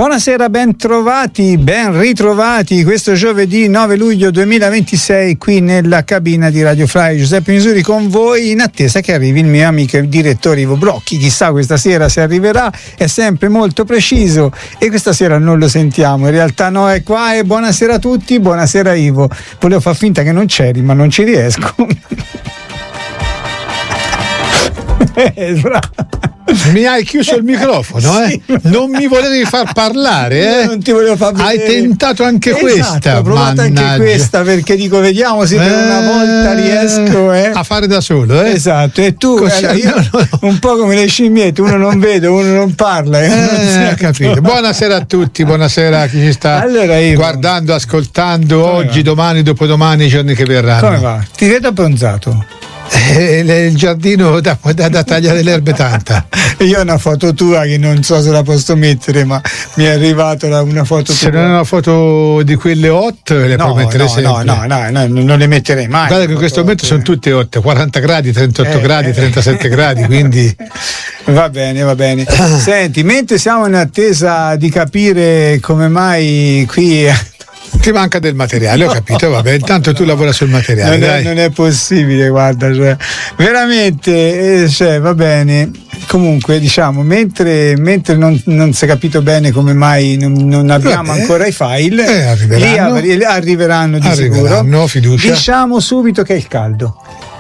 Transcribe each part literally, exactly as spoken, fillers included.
Buonasera, ben trovati, ben ritrovati questo giovedì nove luglio duemilaventisei qui nella cabina di Radio Fly. Giuseppe Misuri con voi in attesa che arrivi il mio amico il direttore Ivo Brocchi. Chissà questa sera se arriverà, è sempre molto preciso e questa sera non lo sentiamo, in realtà no, è qua. E buonasera a tutti, buonasera Ivo. Volevo far finta che non c'eri ma non ci riesco. eh, bravo. Mi hai chiuso il microfono, eh? Sì. Non mi volevi far parlare, eh? Non ti volevo far vedere. Hai tentato anche esatto, questa. Ho provato mannaggia. anche questa perché dico vediamo se per eh, una volta riesco eh? a fare da solo, eh? Esatto, e tu Così, eh, io, no, no. un po' come le scimmiette, uno non vede, uno non parla. Eh, eh, non capito. Buonasera a tutti, buonasera a chi ci sta allora, Ivo, guardando, ascoltando come oggi, va? domani, dopodomani, i giorni che verranno. Come va? Ti vedo abbronzato. Eh, il giardino da, da, da tagliare l'erba tanta. Io ho una foto tua che non so se la posso mettere, ma mi è arrivata una foto se tua. non è una foto di quelle hot le no, può mettere no, sempre. no, no, no, no, non le metterei mai. Guarda che in questo momento sono tutte hot, quaranta gradi, trentotto eh, gradi, eh, trentasette gradi, quindi va bene, va bene. Senti, mentre siamo in attesa di capire come mai qui ti manca del materiale, ho capito, vabbè, intanto tu lavora sul materiale. Non è, dai. non è possibile, guarda, cioè, veramente, eh, cioè, va bene. Comunque, diciamo, mentre, mentre non, non si è capito bene come mai non, non abbiamo vabbè, ancora i file, eh, arriveranno, lì arriveranno di arriveranno, sicuro. Fiducia. Diciamo subito che è il caldo.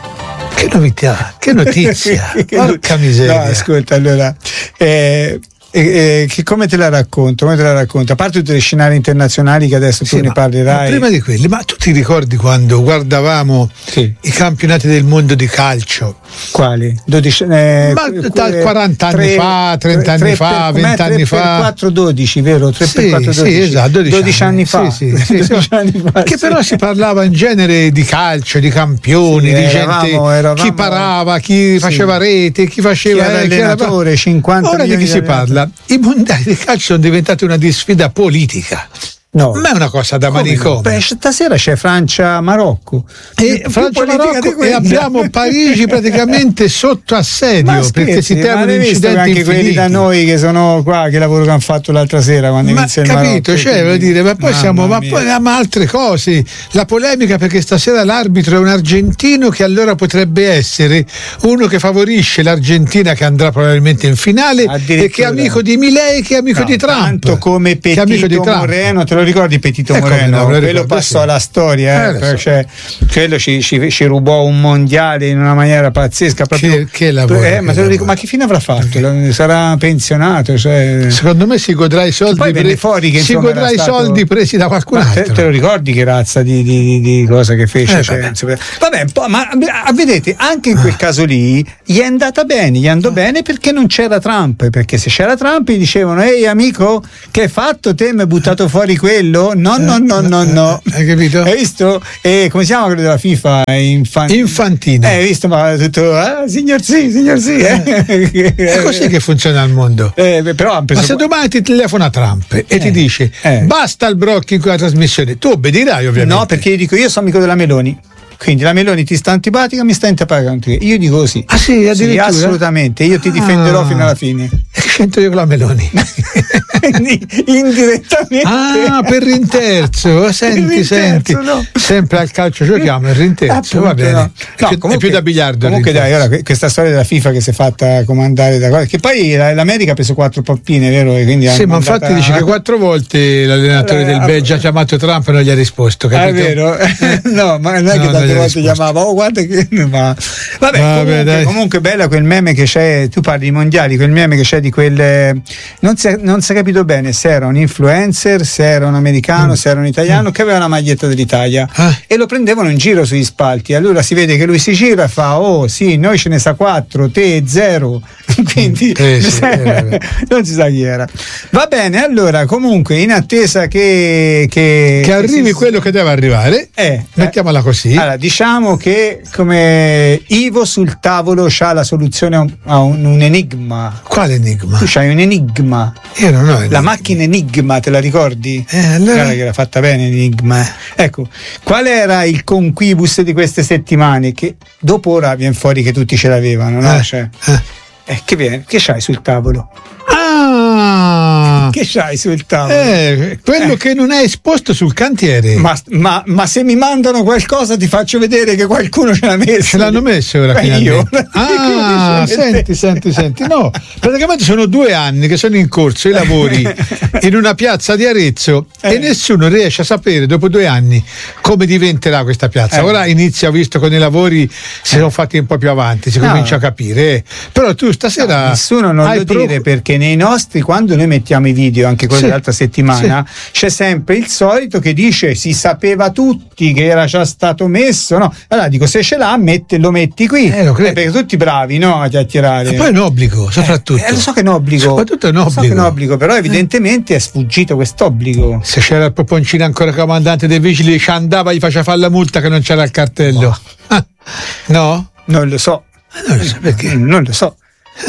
Che novità, che notizia, che porca miseria. No, ascolta, allora, eh, eh, eh, che come te la racconto? Come te la racconto? A parte tutti gli scenari internazionali che adesso sì, tu ne ma, parlerai. Ma prima di quelli, ma tu ti ricordi quando guardavamo sì. i campionati del mondo di calcio? Quali? dodici, eh, ma da quaranta anni tre, fa, trenta anni fa, venti anni fa. tre per quattro dodici, vero? tre sì, per quattro dodici. Sì, esatto, dodici, dodici anni, anni fa. Sì, sì, sì, dodici sì. anni fa. Che sì. però si parlava in genere di calcio, di campioni, sì, di eravamo, gente, eravamo, chi parava, chi sì. faceva rete, chi faceva chi era eh, allenatore, chi era... cinquanta Ora di chi si parla? I mondiali di calcio sono diventati una sfida politica. No. Ma è una cosa da manicomio. Beh, stasera c'è Francia-Marocco e Francia-Marocco e abbiamo Parigi praticamente sotto assedio, ma perché scherzi, si temono incidenti anche infiniti. quelli da noi che sono qua, che lavoro che hanno fatto l'altra sera quando ma inizia il capito, Marocco, cioè voglio dire, ma poi mamma siamo ma mia. poi ma altre cose, la polemica perché stasera l'arbitro è un argentino che allora potrebbe essere uno che favorisce l'Argentina che andrà probabilmente in finale e che è amico di Milei, che è amico no, di Trump, tanto come Petito Moreno, te lo ricordi Petito eh, Moreno? No, quello passò sì. alla storia, eh, eh, so. cioè, quello ci, ci, ci rubò un mondiale in una maniera pazzesca. Proprio, che, che lavoro, eh, che ma te lo dico, ma che fine avrà fatto? Sarà pensionato? Cioè... Secondo me si godrà i soldi, poi pre- fuori che, si insomma, godrà i stato... soldi presi da qualcun ma altro. Te, te lo ricordi che razza di, di, di, di cosa che fece? Eh, cioè, vabbè. vabbè, ma vedete, anche in quel caso lì gli è andata bene, gli andò bene perché non c'era Trump, perché se c'era Trump gli dicevano ehi amico, che hai fatto te? Mi hai buttato fuori quello? No, no, no, no, no. Hai capito? Hai visto? E come si chiama quello della FIFA? Infan... Infantino. Eh, hai visto? Ma tutto, ah, signor sì, signor sì. Eh. È così che funziona il mondo. Eh, però ma se domani ti telefona Trump e eh, ti dice eh. basta il Brocchi in quella trasmissione, tu obbedirai ovviamente. No, perché io dico io sono amico della Meloni. Quindi la Meloni ti sta antipatica, mi sta antipatica. Io dico così. Ah sì, addirittura? Sì, assolutamente. Io ti difenderò ah. fino alla fine. E c'entro io con la Meloni. Indirettamente. Ah, per rinterzo. Senti, per rinterzo, senti. No. Sempre al calcio giochiamo il rinterzo. Appunto, va bene. No. È, No, più, comunque, è più da biliardo. Comunque dai, ora questa storia della FIFA che si è fatta comandare da cosa. Che poi l'America ha preso quattro pappine, vero? E quindi sì, ma infatti a... dice che quattro volte l'allenatore allora, del Belgio ha chiamato Trump e non gli ha risposto. Capito? Ah, è vero? no, ma non è no, che tante volte risposto. chiamava. Oh, guarda che ma... vabbè, Vabbè comunque, comunque bella quel meme che c'è, tu parli di mondiali, quel meme che c'è di quel non si è, non si è capito bene se era un influencer, se era un americano, mm. se era un italiano mm. che aveva la maglietta dell'Italia ah. e lo prendevano in giro sugli spalti. Allora si vede che lui si gira e fa oh sì, noi ce ne sa quattro, te zero. Quindi eh, sì, eh, non si sa chi era. Va bene, allora comunque in attesa che che, che arrivi che si... quello che deve arrivare, eh, mettiamola così. Allora, diciamo che come Ivo sul tavolo c'ha la soluzione a un, a un, un enigma. Quale enigma? Tu c'hai un enigma. Io non ho enigma. La macchina Enigma, te la ricordi? Eh, allora... Guarda che era fatta bene Enigma. Ecco, qual era il conquibus di queste settimane? Che dopo ora viene fuori che tutti ce l'avevano, no? Eh, cioè, eh. Eh, che viene? Che c'hai sul tavolo? Ah, Che c'hai sul tavolo? Eh, quello eh. che non è esposto sul cantiere. Ma, ma, ma se mi mandano qualcosa ti faccio vedere che qualcuno ce l'ha messo. Ce l'hanno messo ora Beh, io. Ah, senti, senti, senti. No, praticamente sono due anni che sono in corso i lavori in una piazza di Arezzo eh. e nessuno riesce a sapere dopo due anni come diventerà questa piazza. Eh. Ora inizia, visto con i lavori si sono fatti un po' più avanti, si no. comincia a capire. Però tu stasera no, nessuno non hai lo pro... dire, perché nei nostri, quando noi mettiamo i video, anche quelli sì. dell'altra settimana, sì. c'è sempre il solito che dice si sapeva tutti che era già stato messo, no? Allora dico, se ce l'ha mette, lo metti qui, eh, lo eh, perché tutti bravi, no, a chiacchierare. Ma poi è un obbligo, soprattutto. Eh, eh, lo so che è un obbligo, soprattutto è un obbligo. So che è un obbligo, però evidentemente eh. è sfuggito quest'obbligo. Se c'era il Poponcino ancora comandante dei vigili, ci andava, gli faceva fare la multa che non c'era il cartello. Oh. Ah, no? Non lo so. Non lo so perché. Non lo so.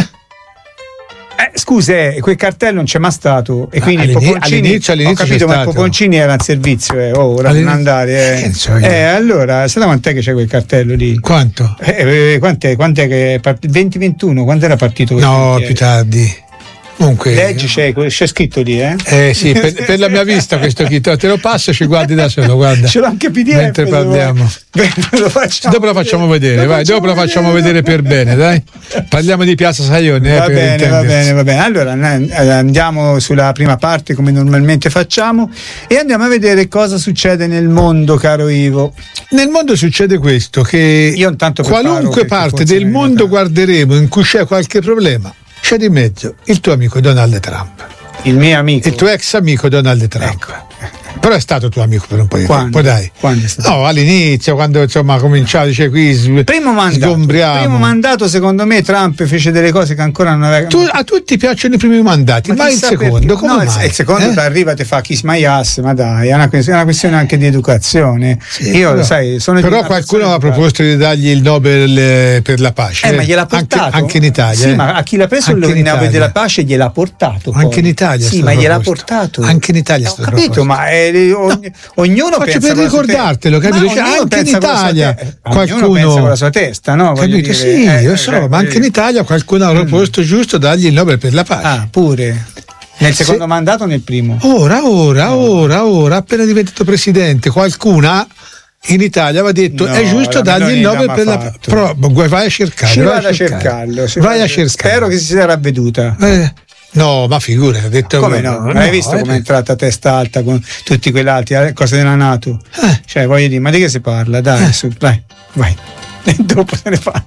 Eh, scusa, quel cartello non c'è mai stato e quindi all'inizio, il Poponcini all'inizio, all'inizio ho capito, ma il stato. Poponcini era in servizio, eh. oh, ora non andare eh. So eh, allora sai da quant'è che c'è quel cartello lì? Quanto? Eh, quant'è, quant'è che è part... venti ventuno, quando era partito questo? No, più tardi. Comunque, leggi, c'è, c'è scritto lì, eh? Eh sì, per, per la mia vista questo chitto, te lo passo, ci guardi da solo, guarda. Ce l'ho anche P D F. Mentre parliamo. Beh, lo dopo lo facciamo vedere, lo vai, facciamo dopo lo facciamo vedere. vedere per bene, dai. Parliamo di Piazza Saione, eh, va per bene, va bene, va bene. Allora andiamo sulla prima parte come normalmente facciamo e andiamo a vedere cosa succede nel mondo, caro Ivo. Nel mondo succede questo, che io intanto qualunque parte del mondo guarderemo in cui c'è qualche problema, c'è di mezzo il tuo amico Donald Trump. Il mio amico. Il tuo ex amico Donald Trump. Ecco. Però è stato tuo amico per un po' di quando? tempo, dai. Quando è stato? No, all'inizio, quando insomma cominciava, dice qui primo mandato, primo mandato, secondo me Trump fece delle cose che ancora non aveva. Tu, a tutti piacciono i primi mandati, ma, ma il secondo, come no, mai? Il secondo eh? ti arriva, ti fa kiss my ass, ma dai, è una questione, è una questione anche di educazione. Sì, Io però, lo sai, sono però qualcuno aveva proposto di dargli il Nobel per la pace. Eh, ma gliel'ha portato anche, anche in Italia. Sì, eh. ma a chi l'ha preso il Nobel della pace gliel'ha portato. Poi. Anche in Italia. Sì, ma gliel'ha portato. Anche in Italia. Ho capito, ma ognuno faccio pensa per ricordartelo, capito? Cioè, anche in Italia te- qualcuno pensa con la sua testa, no? Capito? Dire, sì, eh, io so, eh, ma anche in Italia qualcuno ha proposto mm. giusto dargli il Nobel per la pace. Ah, pure. Nel secondo Se... mandato o nel primo? Ora, ora, ora, ora, appena diventato presidente, qualcuna in Italia aveva detto no, è giusto dargli il Nobel per la pace. Però vai a cercarlo. Ci vai vado a a cercarlo. Vai a cercarlo. Spero che si sia ravveduta. Eh. No, ma figura, ha detto come no? Non no, hai visto come è entrata a testa alta con tutti quell'altri cose della NATO? Eh. Cioè, voglio dire, ma di che si parla? Dai, eh. su, vai, vai. E dopo se ne parla.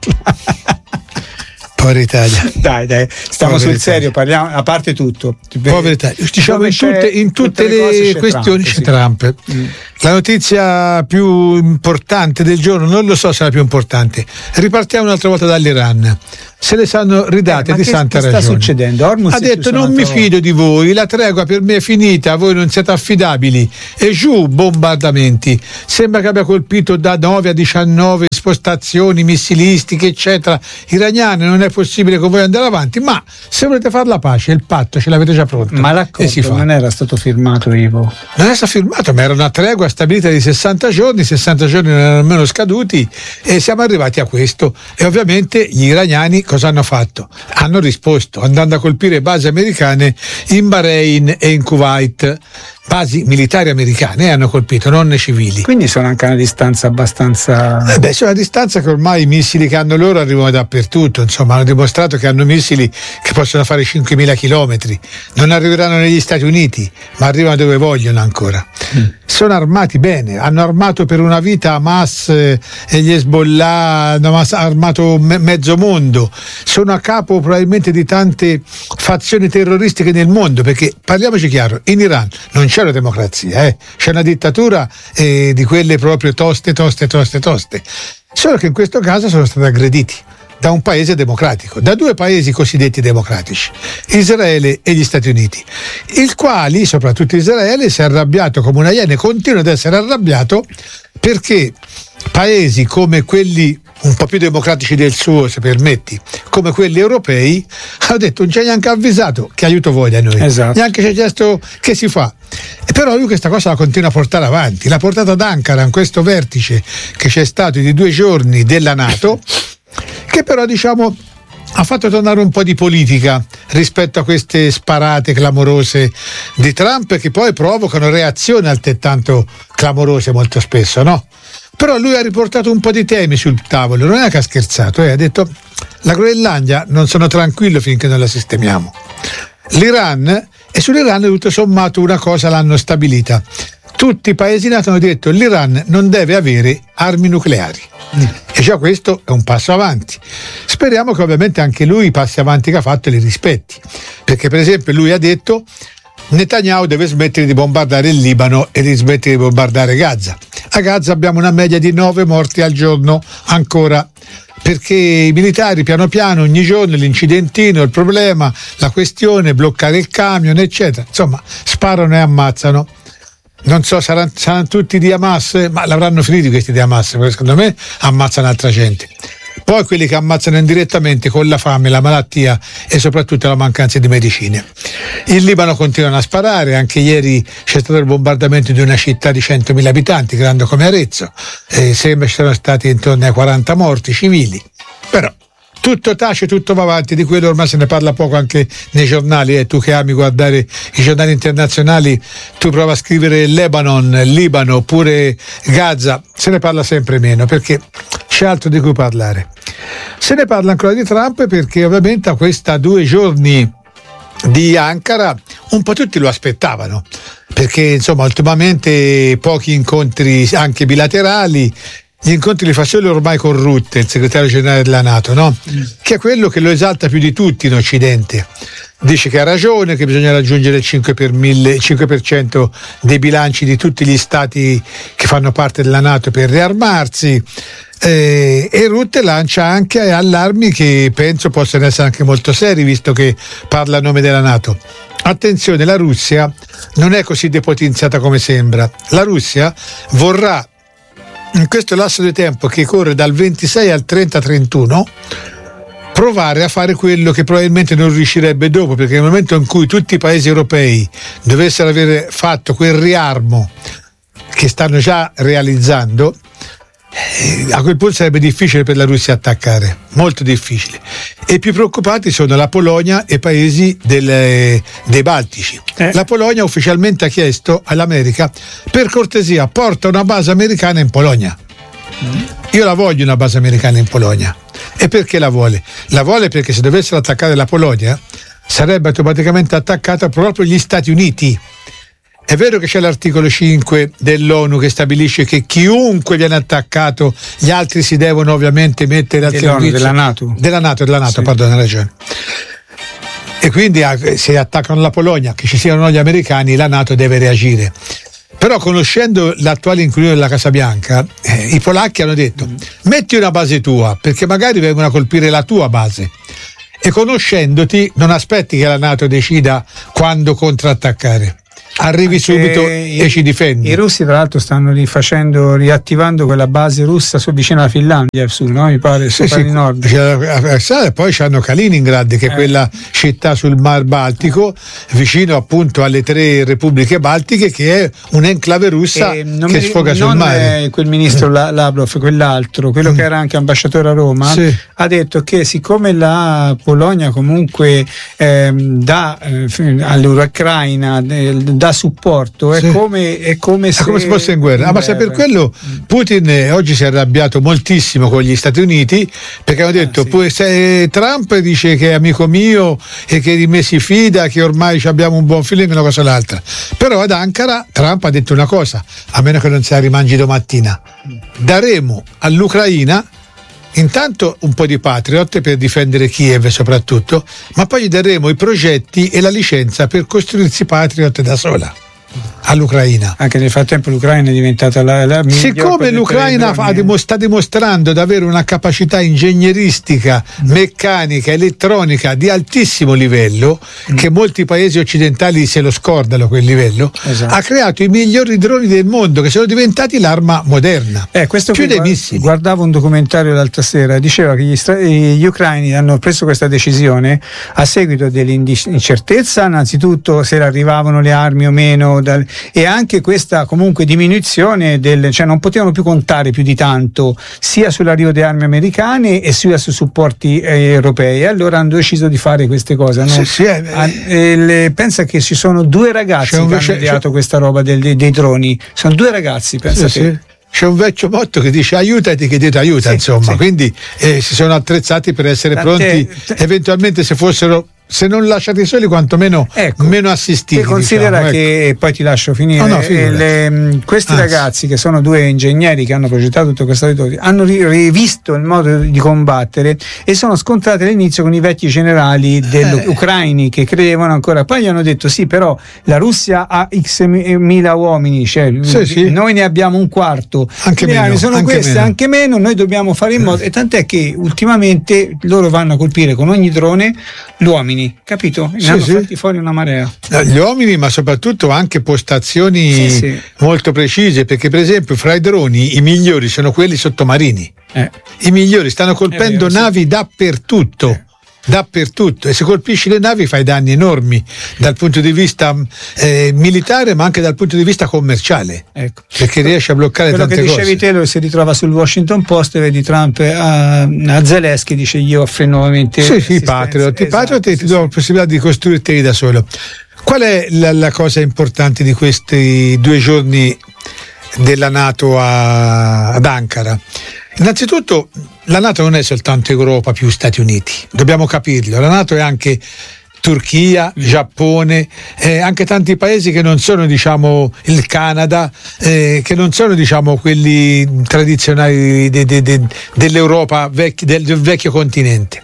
Povera Italia. Dai, dai, stiamo Povera sul Italia. Serio, parliamo, a parte tutto. Povera Italia. Diciamo in tutte, in tutte, tutte le, le questioni c'è Trump. C'è Trump. Mm. La notizia più importante del giorno, non lo so se è la più importante. Ripartiamo un'altra volta dall'Iran. Se le sanno ridate eh, di che, santa che ragione. Sta succedendo? Ormuz ha detto non mi fido di voi, la tregua per me è finita, voi non siete affidabili. E giù bombardamenti. Sembra che abbia colpito da nove a diciannove spostazioni missilistiche, eccetera. Iraniane, non è possibile con voi andare avanti, ma se volete fare la pace, il patto ce l'avete già pronto. Ma l'accordo non era stato firmato, Ivo? Non era stato firmato, ma era una tregua stabilita di sessanta giorni, sessanta giorni non erano nemmeno scaduti e siamo arrivati a questo. E ovviamente gli iraniani cosa hanno fatto? Hanno risposto andando a colpire basi americane in Bahrain e in Kuwait. Basi militari americane hanno colpito, non civili. Quindi sono anche a una distanza abbastanza. Eh beh, sono a distanza che ormai i missili che hanno loro arrivano dappertutto. Insomma, hanno dimostrato che hanno missili che possono fare cinquemila chilometri. Non arriveranno negli Stati Uniti, ma arrivano dove vogliono ancora. Mm. Sono armati bene, hanno armato per una vita Hamas e gli Hezbollah, hanno armato me- mezzo mondo. Sono a capo probabilmente di tante fazioni terroristiche nel mondo, perché parliamoci chiaro, in Iran non c'è la democrazia, eh? C'è una dittatura eh, di quelle proprio toste, toste, toste, toste. Solo che in questo caso sono stati aggrediti da un paese democratico, da due paesi cosiddetti democratici, Israele e gli Stati Uniti, il quali, soprattutto Israele, si è arrabbiato come una iena e continua ad essere arrabbiato perché paesi come quelli un po' più democratici del suo, se permetti, come quelli europei, hanno detto non ci ha neanche avvisato che aiuto voglia noi, esatto. Neanche ci ha chiesto che si fa. E però lui questa cosa la continua a portare avanti, l'ha portata ad Ankara in questo vertice che c'è stato di due giorni della NATO, che però diciamo ha fatto tornare un po' di politica rispetto a queste sparate clamorose di Trump, che poi provocano reazioni altrettanto clamorose molto spesso, no? Però lui ha riportato un po' di temi sul tavolo, non è che ha scherzato, eh? Ha detto: la Groenlandia non sono tranquillo finché non la sistemiamo. L'Iran, e sull'Iran tutto sommato una cosa l'hanno stabilita. Tutti i paesi NATO hanno detto: l'Iran non deve avere armi nucleari. Mm. E già questo è un passo avanti. Speriamo che ovviamente anche lui i passi avanti che ha fatto li rispetti, perché per esempio lui ha detto: Netanyahu deve smettere di bombardare il Libano e di smettere di bombardare Gaza. A Gaza abbiamo una media di nove morti al giorno ancora, perché i militari piano piano ogni giorno l'incidentino, il problema, la questione, bloccare il camion, eccetera, insomma sparano e ammazzano. Non so, saranno, saranno tutti di Hamas, ma l'avranno finiti questi di Hamas, perché secondo me ammazzano altra gente. Poi quelli che ammazzano indirettamente con la fame, la malattia e soprattutto la mancanza di medicine. In Libano continuano a sparare, anche ieri c'è stato il bombardamento di una città di centomila abitanti, grande come Arezzo, e sembra ci siano stati intorno ai quaranta morti civili. Però tutto tace, tutto va avanti, di quello ormai se ne parla poco anche nei giornali, eh. Tu che ami guardare i giornali internazionali, tu prova a scrivere Lebanon, Libano oppure Gaza, se ne parla sempre meno perché c'è altro di cui parlare. Se ne parla ancora di Trump perché ovviamente a questa due giorni di Ankara un po' tutti lo aspettavano, perché insomma ultimamente pochi incontri anche bilaterali. Gli incontri li fa solo ormai con Rutte, il segretario generale della NATO, no? Mm. Che è quello che lo esalta più di tutti in Occidente. Dice che ha ragione, che bisogna raggiungere il cinque per mille, cinque per cento dei bilanci di tutti gli stati che fanno parte della NATO per riarmarsi. Eh, e Rutte lancia anche allarmi che penso possano essere anche molto seri, visto che parla a nome della NATO. Attenzione, la Russia non è così depotenziata come sembra. La Russia vorrà, in questo lasso di tempo che corre dal ventisei al trenta trentuno, provare a fare quello che probabilmente non riuscirebbe dopo, perché nel momento in cui tutti i paesi europei dovessero aver fatto quel riarmo che stanno già realizzando, eh, a quel punto sarebbe difficile per la Russia attaccare, molto difficile. E i più preoccupati sono la Polonia e i paesi del, dei Baltici. Eh. La Polonia ufficialmente ha chiesto all'America: per cortesia porta una base americana in Polonia. Mm. Io la voglio una base americana in Polonia. E perché la vuole? La vuole perché se dovessero attaccare la Polonia sarebbe automaticamente attaccata proprio gli Stati Uniti. È vero che c'è l'articolo cinque dell'ONU che stabilisce che chiunque viene attaccato, gli altri si devono ovviamente mettere al dell'ONU, servizio della NATO. Della NATO, della NATO, sì. Pardon, hai ragione. E quindi se attaccano la Polonia, che ci siano gli americani, la NATO deve reagire. Però conoscendo l'attuale inquilino della Casa Bianca, eh, i polacchi hanno detto: mm. metti una base tua, perché magari vengono a colpire la tua base. E conoscendoti non aspetti che la NATO decida quando contrattaccare. Arrivi anche subito i, e ci difendi. I russi tra l'altro stanno rifacendo, riattivando quella base russa su vicino alla Finlandia, su, no? Mi pare, sì, sì, di nord. E poi c'hanno Kaliningrad, che è eh. quella città sul Mar Baltico, vicino appunto alle tre repubbliche baltiche, che è un'enclave russa che mi, sfoga sul mare. Non quel ministro Lavrov, quell'altro, quello mm. che era anche ambasciatore a Roma, sì. ha detto che siccome la Polonia comunque eh, dà eh, all'Ucraina dà supporto, è, sì. come, è come se è come se fosse in guerra. Ah, ma se per quello Putin eh, oggi si è arrabbiato moltissimo con gli Stati Uniti, perché hanno detto ah, sì. se Trump dice che è amico mio e che di me si fida, che ormai abbiamo un buon feeling, una cosa o l'altra. Però ad Ankara Trump ha detto una cosa: a meno che non se la rimangi domattina, daremo all'Ucraina intanto un po' di Patriot per difendere Kiev soprattutto, ma poi gli daremo i progetti e la licenza per costruirsi Patriot da sola all'Ucraina. Anche nel frattempo l'Ucraina è diventata la, la siccome l'Ucraina fa, sta dimostrando di avere una capacità ingegneristica, mm. meccanica, elettronica di altissimo livello, mm. che molti paesi occidentali se lo scordano quel livello, esatto. ha creato i migliori droni del mondo, che sono diventati l'arma moderna, eh, questo più dei guarda, missili. Guardavo un documentario l'altra sera, diceva che gli, gli ucraini hanno preso questa decisione a seguito dell'incertezza, innanzitutto se arrivavano le armi o meno dal, e anche questa comunque diminuzione del, cioè non potevano più contare più di tanto sia sull'arrivo di armi americane e sia su supporti eh, europei, e allora hanno deciso di fare queste cose. No? Sì, sì, eh, ah, eh, le, pensa che ci sono due ragazzi che hanno ideato questa roba del, dei, dei droni, sono due ragazzi, pensa sì, te. Sì. C'è un vecchio motto che dice aiutati che Dio ti aiuta, sì, insomma, sì. Quindi eh, si sono attrezzati per essere pronti, te, eventualmente se fossero, se non lasciati soli, quantomeno ecco, meno assistiti. E considera diciamo, che, ecco. Poi ti lascio finire, no, no, le, questi Anzi. ragazzi che sono due ingegneri che hanno progettato tutto questo territorio hanno rivisto il modo di combattere e sono scontrati all'inizio con i vecchi generali eh. ucraini che credevano ancora, poi gli hanno detto sì, però la Russia ha x mila uomini, cioè sì, sì. noi ne abbiamo un quarto, anche le meno, sono anche queste, meno. anche meno, noi dobbiamo fare in modo, e tant'è che ultimamente loro vanno a colpire con ogni drone gli uomini, capito? Ne sì, hanno sì. fatti fuori una marea. Gli uomini, ma soprattutto anche postazioni sì, sì. molto precise, perché per esempio fra i droni i migliori sono quelli sottomarini. Eh. I migliori stanno colpendo vero, navi sì. dappertutto. Eh. dappertutto, e se colpisci le navi fai danni enormi dal punto di vista eh, militare, ma anche dal punto di vista commerciale, ecco. Perché riesce a bloccare quello tante cose. Quello che dicevi te lo si ritrova sul Washington Post, e vedi Trump a, a Zelensky dice io offro nuovamente sì sì Patriot, esatto, Patriot e ti do la possibilità di costruirti da solo. Qual è la, la cosa importante di questi due giorni della NATO a, ad Ankara? Innanzitutto la NATO non è soltanto Europa più Stati Uniti, dobbiamo capirlo, la NATO è anche Turchia, Giappone, eh, anche tanti paesi che non sono, diciamo, il Canada, eh, che non sono, diciamo, quelli tradizionali de, de, de, dell'Europa vecchi, del, del vecchio continente.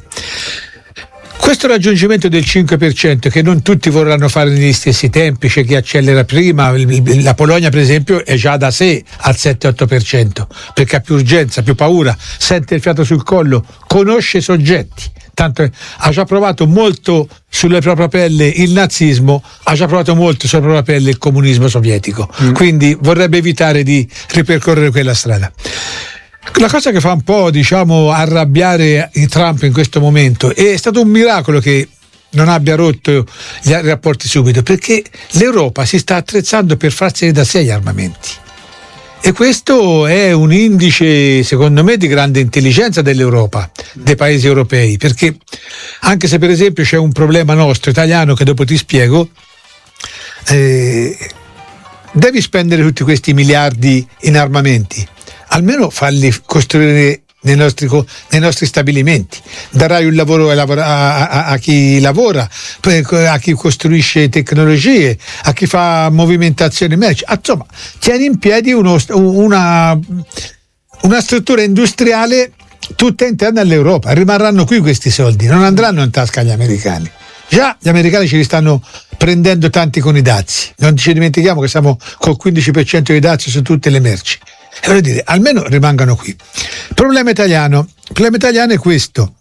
Questo raggiungimento del cinque per cento, che non tutti vorranno fare negli stessi tempi, c'è chi accelera prima, la Polonia per esempio è già da sé al sette otto per cento, perché ha più urgenza, più paura, sente il fiato sul collo, conosce i soggetti, tanto ha già provato molto sulla propria pelle il nazismo, ha già provato molto sulla propria pelle il comunismo sovietico, mm. quindi vorrebbe evitare di ripercorrere quella strada. La cosa che fa un po', diciamo, arrabbiare Trump in questo momento, è stato un miracolo che non abbia rotto gli rapporti subito, perché l'Europa si sta attrezzando per farsene da sé gli armamenti, e questo è un indice secondo me di grande intelligenza dell'Europa, dei paesi europei, perché anche se per esempio c'è un problema nostro italiano che dopo ti spiego, eh, devi spendere tutti questi miliardi in armamenti, almeno farli costruire nei nostri, nei nostri stabilimenti, darai un lavoro a, a, a, a chi lavora, a chi costruisce tecnologie, a chi fa movimentazione merci, insomma tieni in piedi uno, una, una struttura industriale tutta interna all'Europa. Rimarranno qui questi soldi, non andranno in tasca agli americani. Già gli americani ce li stanno prendendo tanti con i dazi, non ci dimentichiamo che siamo col quindici per cento di dazi su tutte le merci. E voglio dire, almeno rimangano qui. Il problema italiano, il problema italiano è questo,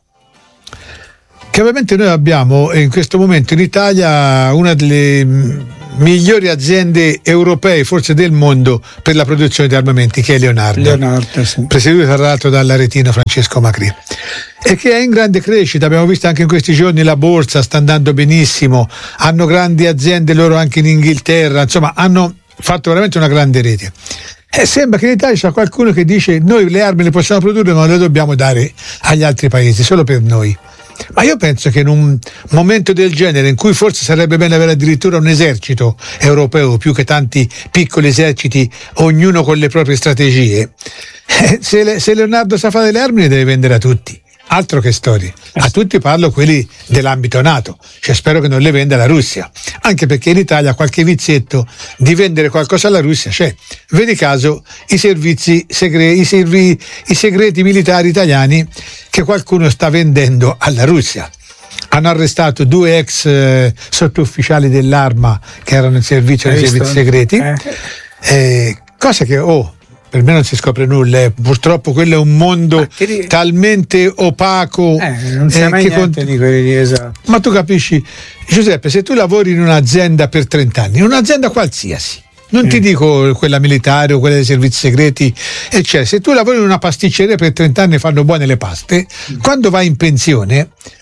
che ovviamente noi abbiamo in questo momento in Italia una delle migliori aziende europee, forse del mondo, per la produzione di armamenti, che è Leonardo, Leonardo sì. presieduto tra l'altro dall'aretino Francesco Macri, e che è in grande crescita. Abbiamo visto anche in questi giorni la borsa sta andando benissimo, hanno grandi aziende loro anche in Inghilterra, insomma hanno fatto veramente una grande rete. E sembra che in Italia c'è qualcuno che dice noi le armi le possiamo produrre ma le dobbiamo dare agli altri paesi, solo per noi. Ma io penso che in un momento del genere, in cui forse sarebbe bene avere addirittura un esercito europeo più che tanti piccoli eserciti, ognuno con le proprie strategie, eh, se, le, se Leonardo sa fare le armi le deve vendere a tutti. Altro che storie, a tutti parlo quelli dell'ambito NATO, cioè spero che non le venda la Russia, anche perché in Italia qualche vizietto di vendere qualcosa alla Russia c'è. Vedi caso i servizi segreti, i, servi, i segreti militari italiani che qualcuno sta vendendo alla Russia. Hanno arrestato due ex eh, sottufficiali dell'Arma che erano in servizio dei servizi segreti, eh. Eh, cosa che oh per me non si scopre nulla, eh. Purtroppo quello è un mondo ri... talmente opaco, eh, non sai eh, mai che niente con... di quelli, esatto. Ma tu capisci, Giuseppe, se tu lavori in un'azienda per trent'anni, in un'azienda qualsiasi, non mm. ti dico quella militare o quella dei servizi segreti, e cioè se tu lavori in una pasticceria per trent'anni e fanno buone le paste, mm. quando vai in pensione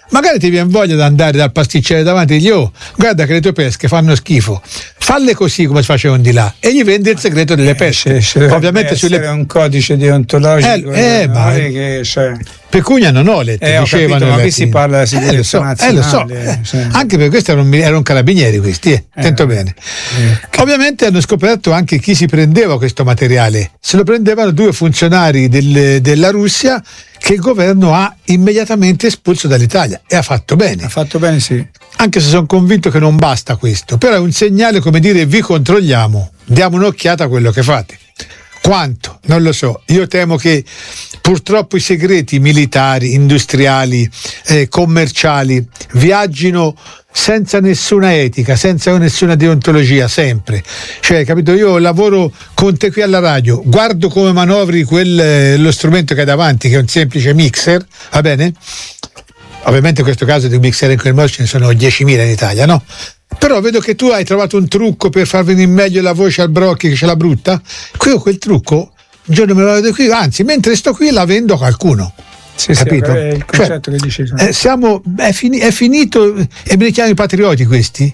magari ti viene voglia di andare dal pasticcere davanti e gli oh, guarda che le tue pesche fanno schifo, falle così come si facevano di là, e gli vende il segreto delle pesche. Eh, ovviamente sulle un codice deontologico eh, eh, ma che, cioè... Pecunia non ho letto, eh, dicevano, capito, ma qui si parla della sicurezza eh, lo so, eh, lo so. nazionale, Eh, cioè. Anche perché questi erano, erano carabinieri questi, eh, attento eh, bene. Eh, Ovviamente hanno scoperto anche chi si prendeva questo materiale. Se lo prendevano due funzionari del, della Russia che il governo ha immediatamente espulso dall'Italia, e ha fatto bene. Ha fatto bene, sì. Anche se sono convinto che non basta questo, però è un segnale, come dire, vi controlliamo, diamo un'occhiata a quello che fate. Quanto? Non lo so. Io temo che purtroppo i segreti militari, industriali, eh, commerciali viaggino senza nessuna etica, senza nessuna deontologia, sempre. Cioè, capito? Io lavoro con te qui alla radio, guardo come manovri quel, eh, lo strumento che hai davanti, che è un semplice mixer, va bene? Ovviamente in questo caso di un mixer in quel modo ce ne sono diecimila in Italia, no? Però vedo che tu hai trovato un trucco per far venire meglio la voce al Brocchi che ce l'ha brutta. Qui ho quel trucco, un giorno me lo vedo qui, anzi mentre sto qui la vendo a qualcuno. Sì, capito? Sì, è il concetto cioè, che dici. Eh, siamo, è, fini, è finito, e me li chiami patrioti questi?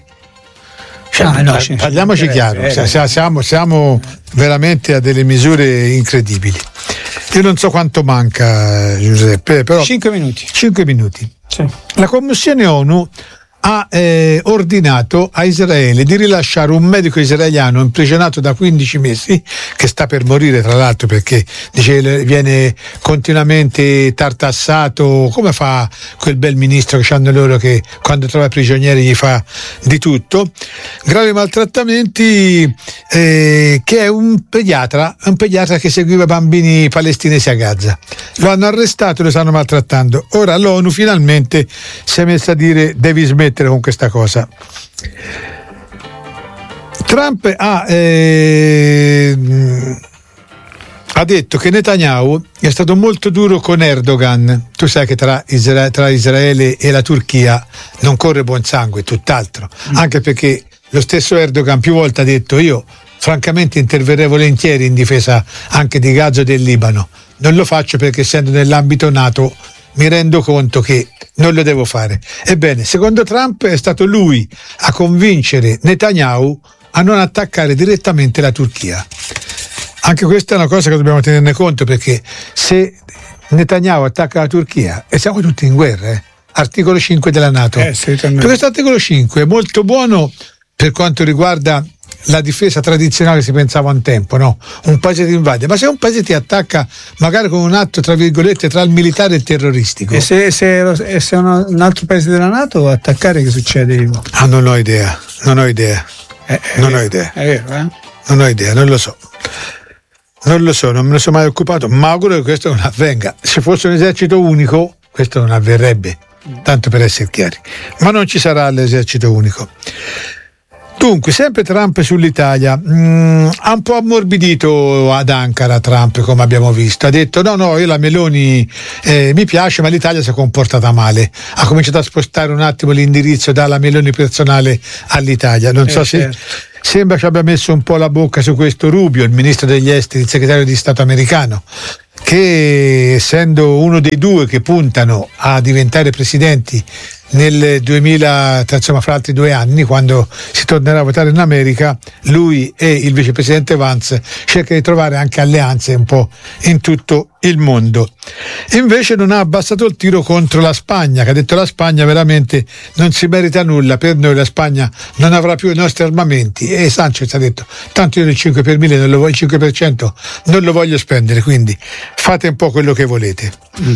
Cioè, ah, no, c- parliamoci chiaro, eh, eh. Siamo, siamo veramente a delle misure incredibili. Io non so quanto manca, Giuseppe, però cinque minuti. cinque minuti. Sì. La Commissione ONU ha eh, ordinato a Israele di rilasciare un medico israeliano imprigionato da quindici mesi, che sta per morire tra l'altro perché dice viene continuamente tartassato, come fa quel bel ministro che hanno loro che quando trova prigionieri gli fa di tutto, gravi maltrattamenti, eh, che è un pediatra, un pediatra che seguiva bambini palestinesi a Gaza. Lo hanno arrestato e lo stanno maltrattando. Ora l'ONU finalmente si è messa a dire devi smettere con questa cosa. Trump ha, eh, ha detto che Netanyahu è stato molto duro con Erdogan. Tu sai che tra, Isra- tra Israele e la Turchia non corre buon sangue, tutt'altro, mm. anche perché lo stesso Erdogan più volte ha detto io francamente interverrei volentieri in difesa anche di Gaza e del Libano, non lo faccio perché essendo nell'ambito NATO mi rendo conto che non lo devo fare. Ebbene, secondo Trump è stato lui a convincere Netanyahu a non attaccare direttamente la Turchia. Anche questa è una cosa che dobbiamo tenerne conto, perché se Netanyahu attacca la Turchia e siamo tutti in guerra, eh? Articolo cinque della NATO. Eh, sì, questo articolo cinque è molto buono per quanto riguarda la difesa tradizionale, si pensava un tempo, no? Un paese ti invade, ma se un paese ti attacca magari con un atto tra virgolette tra il militare e il terroristico, e se, se, se uno, un altro paese della NATO attaccare, che succede, Ivo? Ah, non ho idea, non ho idea, eh, non vero, ho idea, è vero, eh? non ho idea, non lo so. Non lo so, non me ne sono mai occupato, ma auguro che questo non avvenga. Se fosse un esercito unico, questo non avverrebbe, tanto per essere chiari. Ma non ci sarà l'esercito unico. Dunque, sempre Trump sull'Italia, mm, ha un po' ammorbidito ad Ankara Trump, come abbiamo visto. Ha detto no, no, io la Meloni eh, mi piace, ma l'Italia si è comportata male. Ha cominciato a spostare un attimo l'indirizzo dalla Meloni personale all'Italia. Non eh, so se... Certo. Sembra ci abbia messo un po' la bocca su questo Rubio, il ministro degli esteri, il segretario di Stato americano, che essendo uno dei due che puntano a diventare presidenti nel duemila, insomma fra altri due anni, quando si tornerà a votare in America, lui e il vicepresidente Vance cercano di trovare anche alleanze un po' in tutto il mondo. Invece non ha abbassato il tiro contro la Spagna, che ha detto la Spagna veramente non si merita nulla, per noi la Spagna non avrà più i nostri armamenti, e Sanchez ha detto tanto io il cinque per mille non lo voglio, il cinque per cento non lo voglio spendere, quindi fate un po' quello che volete. Mm.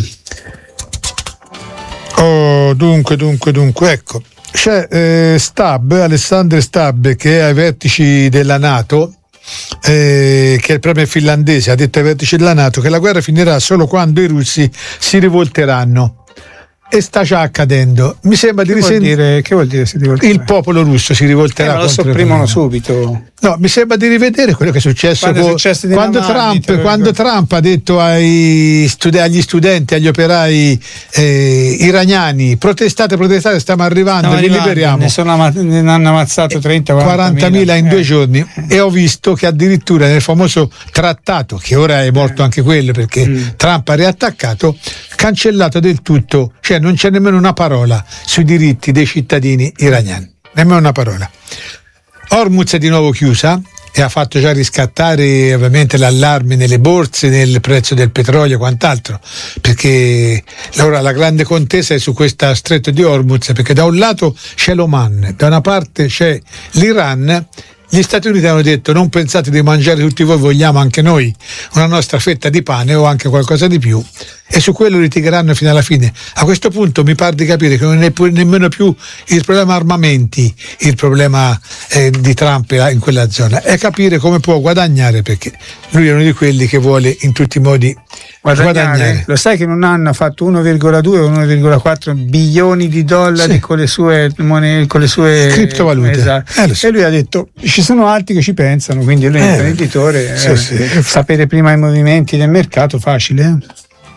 Oh, dunque, dunque, dunque, ecco, c'è eh, Stab, Alessandro Stab, che è ai vertici della NATO, eh, che è il premier finlandese, ha detto ai vertici della NATO che la guerra finirà solo quando i russi si rivolteranno. E sta già accadendo. Mi sembra di risentire. Che vuol dire si rivolterà? Il popolo russo si rivolterà. Eh, ma lo contro sopprimano subito. No, mi sembra di rivedere quello che è successo quando, con, è successo quando, Dinamani, Trump, quando Trump ha detto ai studi- agli studenti, agli operai eh, iraniani: protestate, protestate, stiamo arrivando, Stiamo vi arrivando, liberiamo. Ne, sono ama- ne hanno ammazzato trenta quarantamila in eh. due giorni. E ho visto che addirittura nel famoso trattato, che ora è morto anche quello perché mm. Trump ha riattaccato, cancellato del tutto, cioè non c'è nemmeno una parola sui diritti dei cittadini iraniani, nemmeno una parola. Hormuz è di nuovo chiusa e ha fatto già riscattare ovviamente l'allarme nelle borse, nel prezzo del petrolio e quant'altro, perché ora la grande contesa è su questa stretto di Hormuz, perché da un lato c'è l'Oman, da una parte c'è l'Iran. Gli Stati Uniti hanno detto: non pensate di mangiare tutti voi, vogliamo anche noi una nostra fetta di pane o anche qualcosa di più, e su quello litigheranno fino alla fine. A questo punto mi pare di capire che non è nemmeno più il problema armamenti il problema eh, di Trump in quella zona, è capire come può guadagnare, perché lui è uno di quelli che vuole in tutti i modi guadagnare. guadagnare. Lo sai che in un anno ha fatto uno virgola due o uno virgola quattro bilioni di dollari, sì, con le sue monete, con le sue criptovalute. Esatto. Eh, so. E lui ha detto: ci sono altri che ci pensano, quindi lui è eh, imprenditore, sì, eh, sì. sapere prima i movimenti del mercato facile. Eh?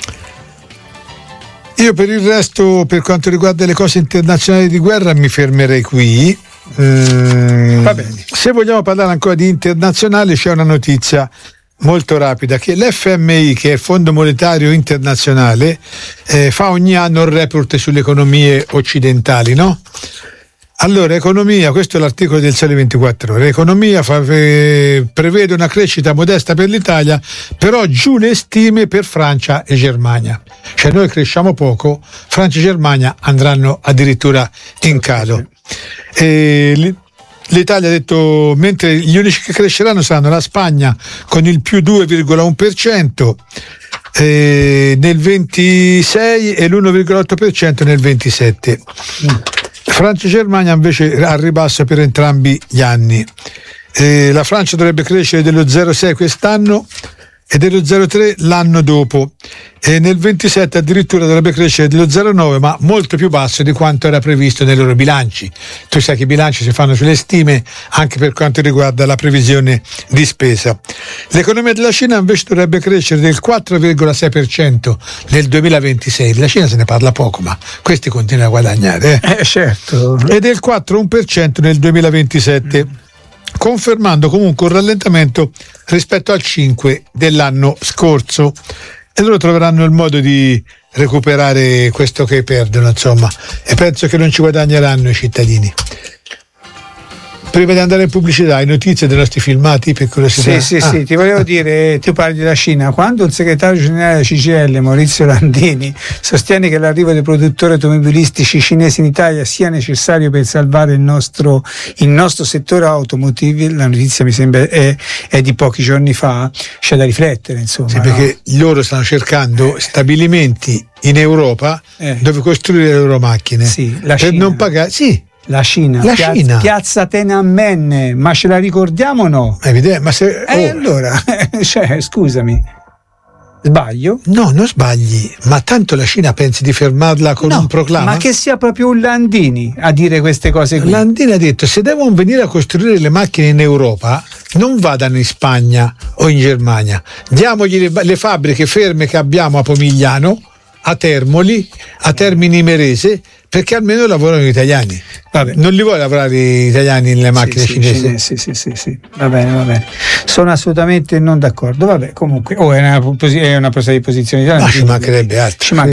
Io per il resto, per quanto riguarda le cose internazionali di guerra, mi fermerei qui. Mm, Va bene. Se vogliamo parlare ancora di internazionale, c'è una notizia molto rapida, che l'F M I, che è il Fondo Monetario Internazionale, eh, fa ogni anno un report sulle economie occidentali, no? Allora, economia, questo è l'articolo del Sole ventiquattro Ore, economia fa, eh, prevede una crescita modesta per l'Italia, però giù le stime per Francia e Germania. Cioè noi cresciamo poco, Francia e Germania andranno addirittura in calo. E l'Italia ha detto, mentre gli unici che cresceranno saranno la Spagna con il più due virgola uno per cento eh, nel ventisei e l'uno virgola otto per cento nel ventisette. Francia e Germania invece al ribasso per entrambi gli anni. Eh, la Francia dovrebbe crescere dello zero virgola sei quest'anno e dello zero virgola tre l'anno dopo, e nel ventisette addirittura dovrebbe crescere dello zero virgola nove, ma molto più basso di quanto era previsto nei loro bilanci. Tu sai che i bilanci si fanno sulle stime anche per quanto riguarda la previsione di spesa. L'economia della Cina invece dovrebbe crescere del quattro virgola sei per cento nel duemilaventisei. La Cina se ne parla poco, ma questi continuano a guadagnare. Eh, eh certo. E del quattro virgola uno per cento nel duemilaventisette. Mm. Confermando comunque un rallentamento rispetto al cinque dell'anno scorso, e loro troveranno il modo di recuperare questo che perdono, insomma, e penso che non ci guadagneranno i cittadini. Prima di andare in pubblicità, hai notizie dei nostri filmati per curiosità? Sì, sì, ah. sì, ti volevo dire, tu parli della Cina, quando il segretario generale della C G I L, Maurizio Landini, sostiene che l'arrivo dei produttori automobilistici cinesi in Italia sia necessario per salvare il nostro, il nostro settore automotive, la notizia mi sembra è, è di pochi giorni fa, c'è da riflettere, insomma. Sì, no? perché loro stanno cercando stabilimenti in Europa eh. dove costruire le loro macchine, sì, la per Cina. non pagare. Sì. La Cina, la piazza, Cina. piazza Tiananmen, ma ce la ricordiamo o no? Evidente, ma se, eh, oh. allora, cioè, scusami, sbaglio? No, non sbagli, ma tanto la Cina pensi di fermarla con no, un proclama? Ma che sia proprio un Landini a dire queste cose qui. Landini ha detto: se devono venire a costruire le macchine in Europa, non vadano in Spagna o in Germania, diamogli le, le fabbriche ferme che abbiamo a Pomigliano, a Termoli, a Termini Imerese, perché almeno lavorano gli italiani. Vabbè, non li vuole lavorare gli italiani nelle macchine sì, cinesi? Sì, sì, sì, sì, va bene, va bene. Sono assolutamente non d'accordo. Vabbè, comunque, oh, è una, è una presa di posizione italiana. Ma ci mancherebbe altro. Ci mancherebbe.